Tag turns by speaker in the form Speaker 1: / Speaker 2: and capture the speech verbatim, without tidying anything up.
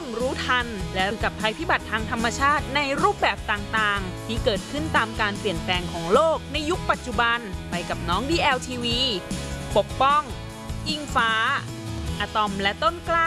Speaker 1: รู้ทันและกับภัยพิบัติทางธรรมชาติในรูปแบบต่างๆที่เกิดขึ้นตามการเปลี่ยนแปลงของโลกในยุคปัจจุบันไปกับน้อง ดี แอล ที วี ปกป้องอิงฟ้าอะตอมและต้นกล้า